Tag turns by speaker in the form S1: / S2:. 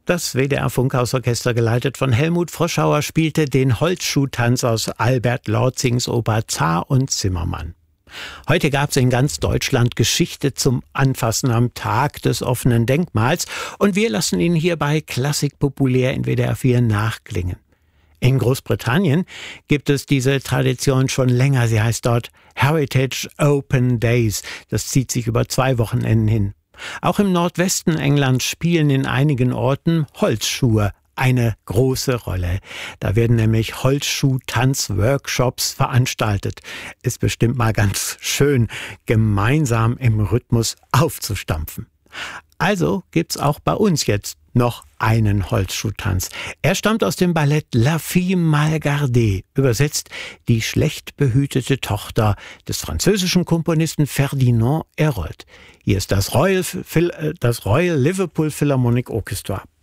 S1: Das WDR-Funkhausorchester, geleitet von Helmut Froschauer, spielte den Holzschuhtanz aus Albert Lorzings Oper Zar und Zimmermann. Heute gab es in ganz Deutschland Geschichte zum Anfassen am Tag des offenen Denkmals und wir lassen ihn hier bei Klassik populär in WDR 4 nachklingen. In Großbritannien gibt es diese Tradition schon länger. Sie heißt dort Heritage Open Days. Das zieht sich über 2 Wochenenden hin. Auch im Nordwesten Englands spielen in einigen Orten Holzschuhe eine große Rolle. Da werden nämlich Holzschuh-Tanz-Workshops veranstaltet. Ist bestimmt mal ganz schön, gemeinsam im Rhythmus aufzustampfen. Also gibt's auch bei uns jetzt noch einen Holzschuhtanz. Er stammt aus dem Ballett La Fille Mal Gardée, übersetzt die schlecht behütete Tochter des französischen Komponisten Ferdinand Hérold. Hier ist das Royal Liverpool Philharmonic Orchestra.